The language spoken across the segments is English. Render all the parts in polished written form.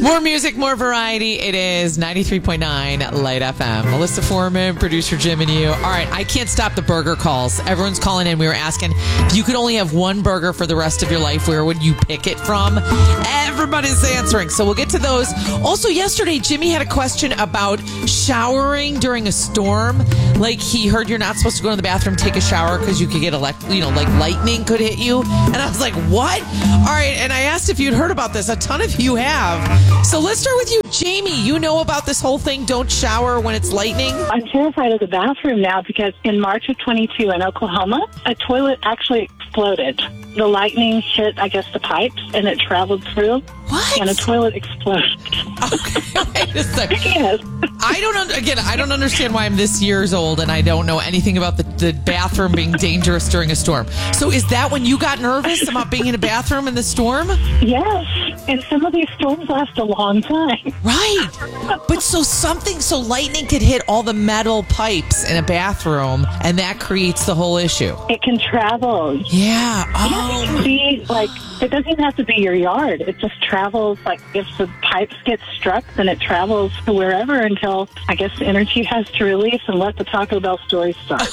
More music, more variety. It is 93.9 Light FM. Melissa Foreman, producer Jim and you. All right, I can't stop the burger calls. Everyone's calling in. We were asking, if you could only have one burger for the rest of your life, where would you pick it from? Everybody's answering, so we'll get to those. Also, yesterday, Jimmy had a question about showering during a storm. Like, he heard you're not supposed to go to the bathroom, take a shower, because you could get, like lightning could hit you. And I was like, what? All right, and I asked if you'd heard about this. A ton of you have. So let's start with you, Jamie. You know about this whole thing, don't shower when it's lightning? I'm terrified of the bathroom now because in March of 22 in Oklahoma, a toilet actually exploded. The lightning hit, I guess, the pipes, and it traveled through. What? And a toilet exploded. Okay, wait a second. Yes. I don't understand why I'm this years old and I don't know anything about the bathroom being dangerous during a storm. So is that when you got nervous about being in a bathroom in the storm? Yes. And some of these storms last a long time. Right. But so lightning could hit all the metal pipes in a bathroom and that creates the whole issue. It can travel. Yeah. It can be like, it doesn't even have to be your yard. It just travels, like if the pipes get struck, then it travels to wherever until, I guess, the energy has to release and let the Taco Bell story start.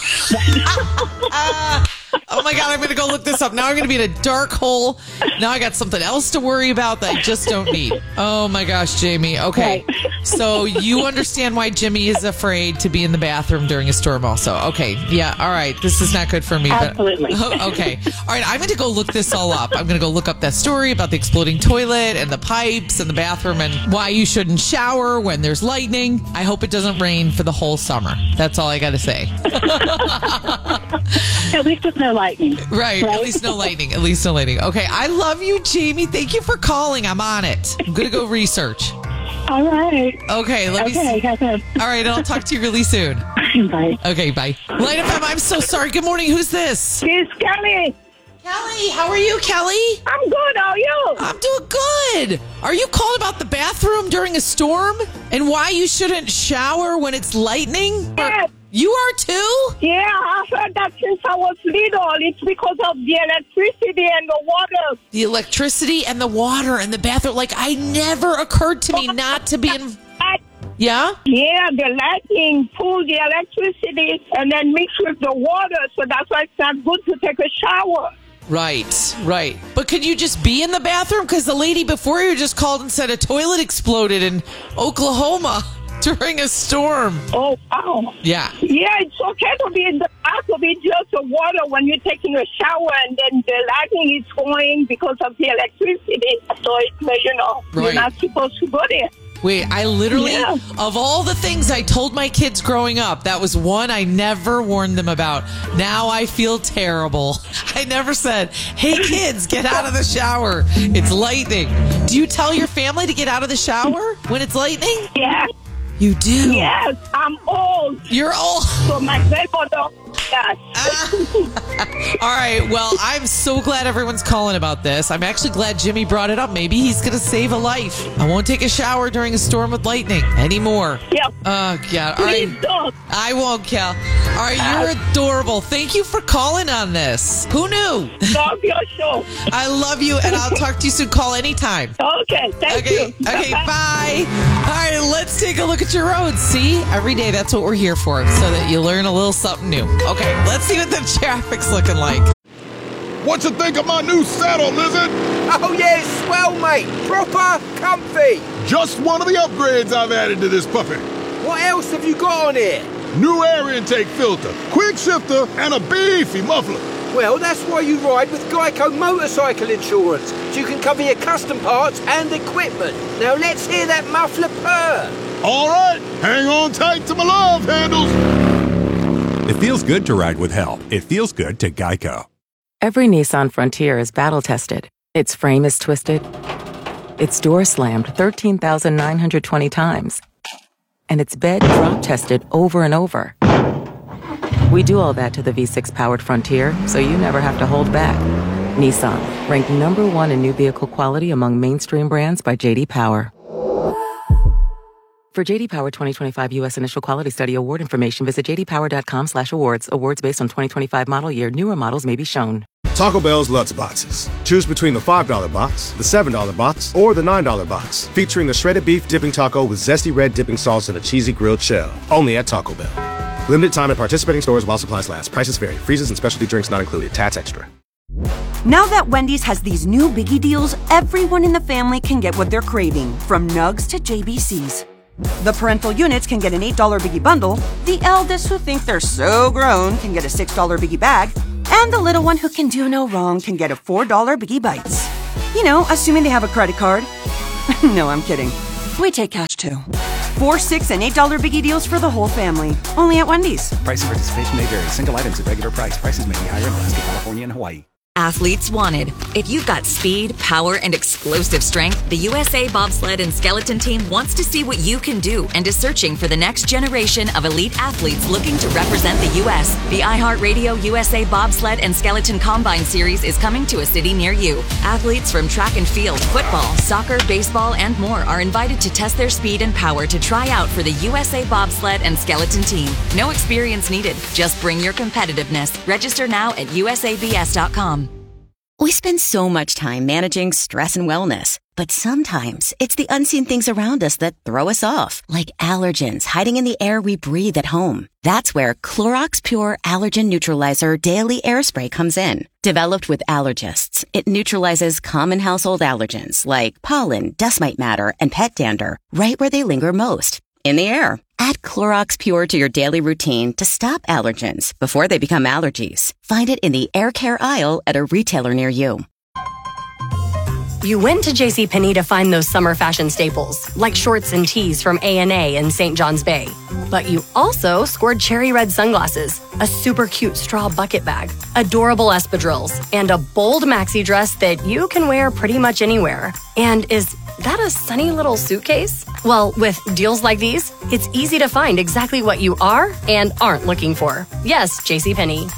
Oh my God, I'm going to go look this up. Now I'm going to be in a dark hole. Now I got something else to worry about that I just don't need. Oh my gosh, Jamie. Okay. Right. So you understand why Jimmy is afraid to be in the bathroom during a storm also. Okay. Yeah. All right. This is not good for me. Absolutely. But, okay. All right. I'm going to go look this all up. I'm going to go look up that story about the exploding toilet and the pipes and the bathroom and why you shouldn't shower when there's lightning. I hope it doesn't rain for the whole summer. That's all I got to say. At least it's no lightning. Right. At least no lightning. At least no lightning. Okay. I love you, Jamie. Thank you for calling. I'm on it. I'm going to go research. All right. Okay. Let me see. All right. I'll talk to you really soon. Bye. Okay. Bye. Light FM, I'm so sorry. Good morning. Who's this? It's Kelly. Kelly. How are you, Kelly? I'm good. How are you? I'm doing good. Are you calling about the bathroom during a storm and why you shouldn't shower when it's lightning? Yes. You are too? Yeah, I've heard that since I was little. It's because of the electricity and the water. The electricity and the water and the bathroom. Like, I never occurred to me not to be in... Yeah? Yeah, the lightning pull the electricity and then mix with the water. So that's why it's not good to take a shower. Right. But could you just be in the bathroom? Because the lady before you just called and said a toilet exploded in Oklahoma during a storm. Oh, wow. Yeah. Yeah, it's okay to be in the bath of it, just the water when you're taking a shower and then the lightning is going because of the electricity. So, you're not supposed to go there. Wait, I literally, of all the things I told my kids growing up, that was one I never warned them about. Now I feel terrible. I never said, hey kids, get out of the shower. It's lightning. Do you tell your family to get out of the shower when it's lightning? Yeah. You do? Yes, I'm old. You're old. So my grandmother, yes. All right, well, I'm so glad everyone's calling about this. I'm actually glad Jimmy brought it up. Maybe he's going to save a life. I won't take a shower during a storm with lightning anymore. Yep. Oh, God. All right. Please don't. I won't, Cal. All right, you're adorable. Thank you for calling on this. Who knew? Love your show. I love you, and I'll talk to you soon. Call anytime. Okay, thank you. Okay, bye. All right, let's take a look at your roads. See, every day that's what we're here for, so that you learn a little something new. Okay, let's see what the traffic's looking like. What you think of my new saddle, Lizard? Oh yeah, it's swell, mate. Proper comfy. Just one of the upgrades I've added to this puppy. What else have you got on here? New air intake filter, quick shifter, and a beefy muffler. Well, that's why you ride with Geico Motorcycle Insurance, so you can cover your custom parts and equipment. Now let's hear that muffler purr. All right, hang on tight to my love handles. It feels good to ride with help. It feels good to Geico. Every Nissan Frontier is battle-tested. Its frame is twisted. Its door slammed 13,920 times. And its bed drop-tested over and over. We do all that to the V6-powered Frontier, so you never have to hold back. Nissan, ranked #1 in new vehicle quality among mainstream brands by J.D. Power. For J.D. Power 2025 U.S. Initial Quality Study award information, visit jdpower.com/awards. Awards based on 2025 model year. Newer models may be shown. Taco Bell's Lutz Boxes. Choose between the $5 box, the $7 box, or the $9 box, featuring the shredded beef dipping taco with zesty red dipping sauce and a cheesy grilled shell. Only at Taco Bell. Limited time at participating stores while supplies last. Prices vary. Freezes and specialty drinks not included. Tax extra. Now that Wendy's has these new biggie deals, everyone in the family can get what they're craving, from nugs to JBCs. The parental units can get an $8 biggie bundle, the eldest who think they're so grown can get a $6 biggie bag, and the little one who can do no wrong can get a $4 biggie bites. You know, assuming they have a credit card. No, I'm kidding. We take cash too. $4, $6, and $8 biggie deals for the whole family. Only at Wendy's. Price and participation may vary. Single items at regular price. Prices may be higher in Alaska, California, and Hawaii. Athletes wanted. If you've got speed, power, and explosive strength, the USA Bobsled and Skeleton Team wants to see what you can do and is searching for the next generation of elite athletes looking to represent the U.S. The iHeartRadio USA Bobsled and Skeleton Combine Series is coming to a city near you. Athletes from track and field, football, soccer, baseball, and more are invited to test their speed and power to try out for the USA Bobsled and Skeleton Team. No experience needed. Just bring your competitiveness. Register now at usabs.com. We spend so much time managing stress and wellness, but sometimes it's the unseen things around us that throw us off, like allergens hiding in the air we breathe at home. That's where Clorox Pure Allergen Neutralizer Daily Air Spray comes in. Developed with allergists, it neutralizes common household allergens like pollen, dust mite matter, and pet dander right where they linger most, in the air. Add Clorox Pure to your daily routine to stop allergens before they become allergies. Find it in the air care aisle at a retailer near you. You went to JCPenney to find those summer fashion staples, like shorts and tees from A&A and St. John's Bay. But you also scored cherry red sunglasses, a super cute straw bucket bag, adorable espadrilles, and a bold maxi dress that you can wear pretty much anywhere. And is that a sunny little suitcase? Well, with deals like these, it's easy to find exactly what you are and aren't looking for. Yes, JCPenney.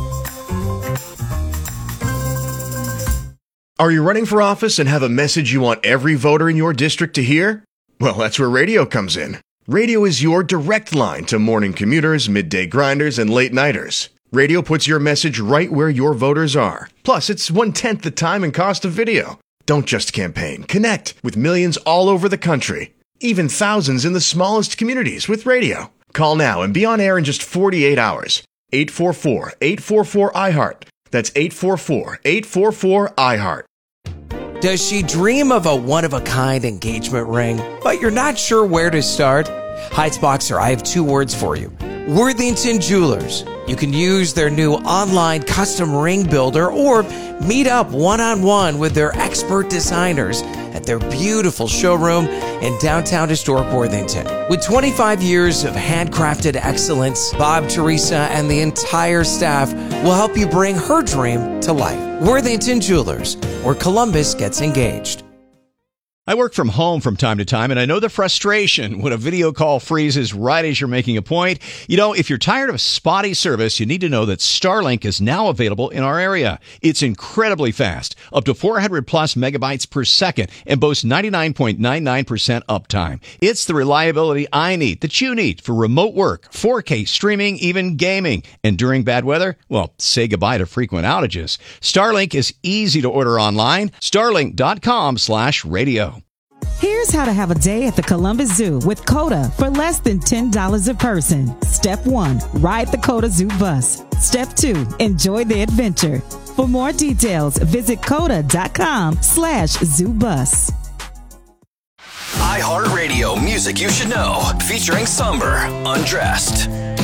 Are you running for office and have a message you want every voter in your district to hear? Well, that's where radio comes in. Radio is your direct line to morning commuters, midday grinders, and late nighters. Radio puts your message right where your voters are. Plus, it's 1/10 the time and cost of video. Don't just campaign. Connect with millions all over the country. Even thousands in the smallest communities with radio. Call now and be on air in just 48 hours. 844-844-IHEART. That's 844-844-IHEART. Does she dream of a one-of-a-kind engagement ring, but you're not sure where to start? Heights Boxer, I have 2 words for you. Worthington Jewelers. You can use their new online custom ring builder or meet up one-on-one with their expert designers at their beautiful showroom in downtown historic Worthington. With 25 years of handcrafted excellence, Bob, Teresa, and the entire staff will help you bring her dream to life. Worthington Jewelers, where Columbus gets engaged. I work from home from time to time, and I know the frustration when a video call freezes right as you're making a point. You know, if you're tired of spotty service, you need to know that Starlink is now available in our area. It's incredibly fast, up to 400 plus megabytes per second, and boasts 99.99% uptime. It's the reliability I need, that you need, for remote work, 4K streaming, even gaming. And during bad weather, well, say goodbye to frequent outages. Starlink is easy to order online. Starlink.com/radio. Here's how to have a day at the Columbus Zoo with COTA for less than $10 a person. Step 1, ride the COTA Zoo bus. Step 2, enjoy the adventure. For more details, visit COTA.com/ZooBus. iHeartRadio Music You Should Know, featuring Somber, Undressed.